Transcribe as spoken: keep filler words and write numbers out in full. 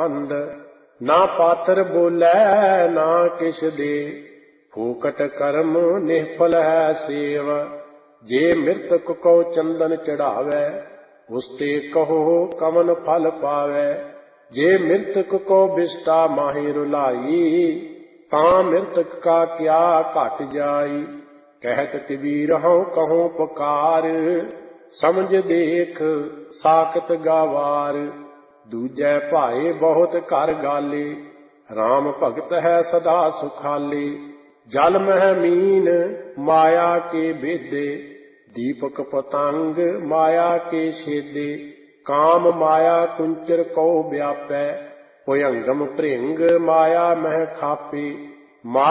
ਪਖੰਡ। ਨਾ ਪਾਤਰ ਬੋਲੇ ਨਾ ਕਿਛ ਦੇ, ਫੂਕਟ ਕਰਮ ਨਿਹਫਲ ਹੈ ਸੇਵ। ਜੇ ਮ੍ਰਿਤਕ ਕੋ ਚੰਦਨ ਚੜਾਵੈ, ਉਸ ਤੇ ਕਹੋ ਕਵਨ ਫਲ ਪਾਵੈ। ਜੇ ਮ੍ਰਿਤਕ ਕੋ ਬਿਸਟਾ ਮਾਹੀ ਰੁਲਾਈ, ਤਾਂ ਮ੍ਰਿਤਕ ਕਾ ਕਿਆ ਘਟ ਜਾਈ। ਕਹਿਤ ਕਬੀਰ ਹਉ ਕਹਉ ਪੁਕਾਰ, ਸਮਝ ਦੇਖ ਸਾਖਤ ਗਾਵਾਰ। ਦੂਜੈ ਭਾਏ ਬਹੁਤ ਘਰ ਗਾਲੇ, ਰਾਮ ਭਗਤ ਹੈ ਸਦਾ ਸੁਖਾਲੇ। ਜਲ ਮਹਿ ਮੀਨ ਮਾਇਆ ਕੇ ਬੇਦੇ, ਦੀਪਕ ਪਤੰਗ ਮਾਇਆ ਕੇ ਛੇਦੇ। ਕਾਮ ਮਾਇਆ ਕੁੰਚਰ ਕਉ ਵਿਆਪੈ, ਭੁਯੰਗਮ ਭ੍ਰਿੰਗ ਮਾਇਆ ਮਹਿ ਖਾਪੇ।